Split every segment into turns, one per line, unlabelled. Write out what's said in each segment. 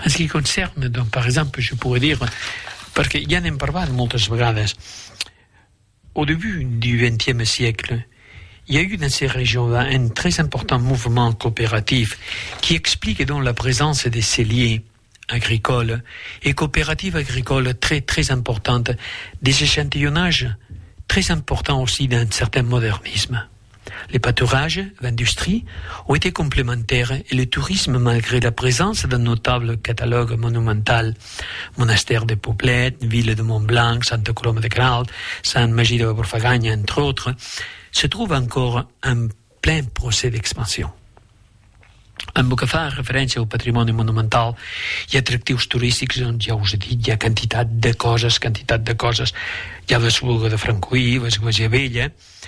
En ce qui concerne, donc, par exemple, je pourrais dire, perquè ja n'hem parlat moltes vegades, au début du XXe siècle, il y a eu dans ces régions-là un très important mouvement coopératif qui explique donc la présence des celliers agricoles et coopératives agricoles très, très importantes, des échantillonnages très importants aussi d'un certain modernisme. Les pâturages, l'industrie ont été complémentaires et le tourisme, malgré la présence d'un notable catalogue monumental, monastère de Poblet, ville de Montblanc, Santa Coloma de Queralt, Sant Magí de Borfaganya, entre autres, se trouve encore en plein procès d'expansion. En el que fa referència al patrimoni monumental i atractius turístics, doncs ja us he dit, hi ha quantitat de coses. Hi ha l'Espluga de Francolí, l'Església Vella,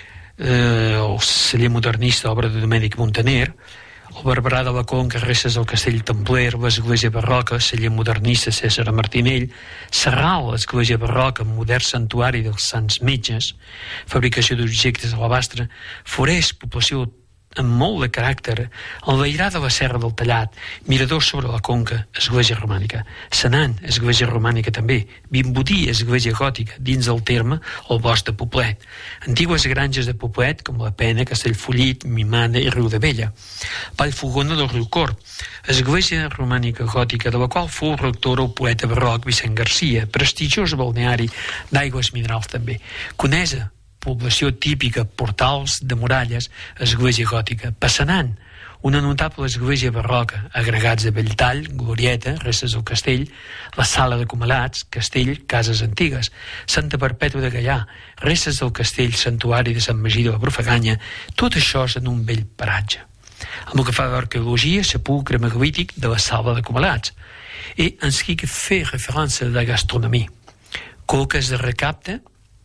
el celler modernista, obra de Domènec Montaner, el Barberà de la Conca, restes del castell templer, l'església barroca, celler modernista César Martinell, Serral, església barroca, modern santuari dels Sants Metges, fabricació d'objectes d'alabastre, Forès, població amb molt de caràcter, el Veirà de la Serra del Tallat, miradors sobre la Conca, església romànica, Senan, església romànica també, Vimbodí, església gòtica, dins del terme, el bosc de Poblet, antigues granges de Poblet, com la Pena, Castellfollit, Mimana i Riudabella, Vallfogona del Riu Corb, església romànica gòtica, de la qual fou rector el poeta barroc Vicent Garcia, prestigiós balneari d'aigües minerals també, Conesa, població típica, portals de muralles, església gòtica, Passanant, una notable església barroca, agregats de Belltall, Glorieta, restes del castell, la Sala de Comalats, castell, cases antigues, Santa Perpètua de Gallà, restes del castell, santuari de Sant Magí de la Brufaganya, tot això és en un bell paratge. Amb el que fa d'arqueologia, sepulcre megalític de la Sala de Comalats. I en ce qui fait référence à la gastronomie, coques de recapte,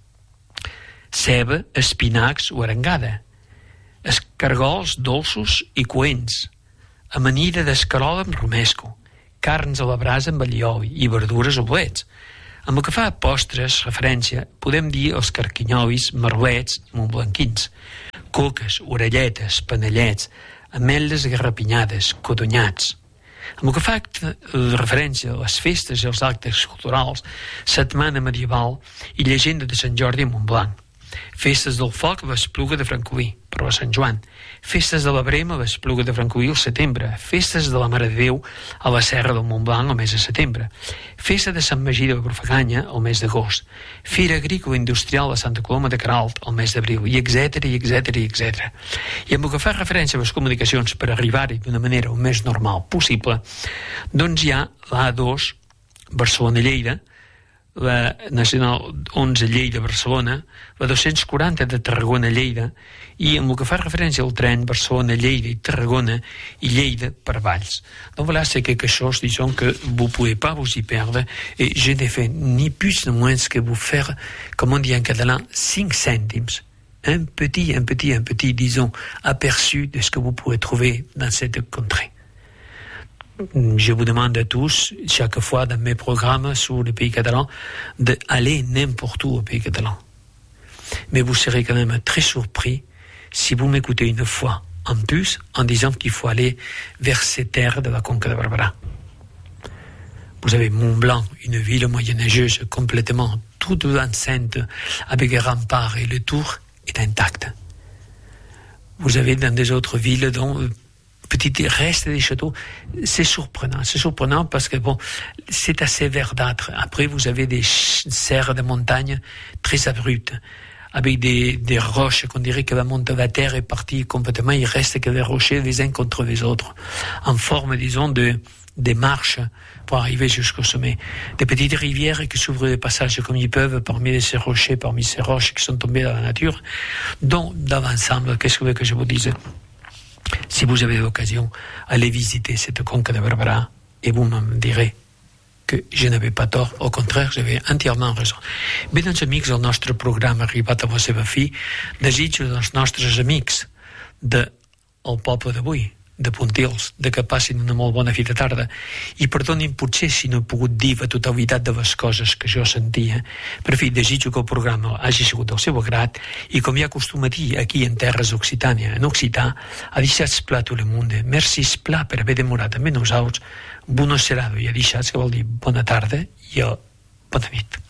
ceba, espinacs o arengada, escargols dolços i coents, amanida d'escarola amb romesco, carns a la brasa amb allioli i verdures o bolets. Amb el que fa a postres, referència, podem dir els carquinyolis, merlets, montblanquins, coques, orelletes, panellets, ametlles garrapinyades, codonyats. Amb el que fa referència a les festes i els actes culturals, setmana medieval i llegenda de Sant Jordi a Montblanc. Festes del foc a l'Espluga de Francolí, però a Sant Joan. Festes de la Brema a l'Espluga de Francolí al setembre. Festes de la Mare de Déu a la Serra del Montblanc al mes de setembre. Festa de Sant Magí de Brufaganya al mes d'agost. Fira Agrícola Industrial a Santa Coloma de Queralt al mes d'abril, i etc. I amb el que fa referència a les comunicacions per arribar-hi d'una manera el més normal possible, doncs hi ha l'A2 Barcelona-Lleida, la Nacional 11 Lleida-Barcelona, la 240 de Tarragona-Lleida, i amb el que fa referència al tren Barcelona-Lleida i Tarragona i Lleida per Valls. Donc voilà, c'est quelque chose, disons, que vous ne pouvez pas vous y perdre, et je n'ai fait ni plus ni moins que vous faire, comme on dit en catalan, 5 cèntims. Un petit, disons, aperçu de ce que vous pourrez trouver dans cette contrée. Je vous demande à tous, chaque fois dans mes programmes sur le pays catalan, d'aller n'importe où au pays catalan. Mais vous serez quand même très surpris si vous m'écoutez une fois en plus en disant qu'il faut aller vers ces terres de la Conca de Barberà. Vous avez Montblanc, une ville moyenâgeuse complètement toute enceinte avec les remparts et le tour est intact. Vous avez dans des autres villes dont petit reste des châteaux, c'est surprenant parce que bon, c'est assez verdâtre. Après, vous avez des serres de montagne très abruptes, avec des roches qu'on dirait que la montée de la terre est partie complètement, il reste que des rochers les uns contre les autres, en forme, disons, de marches pour arriver jusqu'au sommet. Des petites rivières qui s'ouvrent des passages comme ils peuvent parmi ces rochers, parmi ces roches qui sont tombées dans la nature. Donc, dans l'ensemble, qu'est-ce que vous voulez que je vous dise? Si vous avez l'occasion, allez visiter cette Conca de Barberà et vous me direz que je n'avais pas tort, au contraire, j'avais entièrement raison. Bé, doncs, amics, el nostre programa ha arribat a la seva fi. Desitjo dels nostres amics del poble d'avui, de Pontils, de que passin una molt bona fi de tarda, i perdonin potser si no he pogut dir la totalitat de les coses que jo sentia. Per fi, desitjo que el programa hagi sigut del seu agrat i, com ja acostuma a dir aquí en terres Occitània, en occità, ha deixat pla tot el món. Merci pla per haver demorat amb nosaltres. Buona serada, i ha deixat, que vol dir bona tarda i bona nit.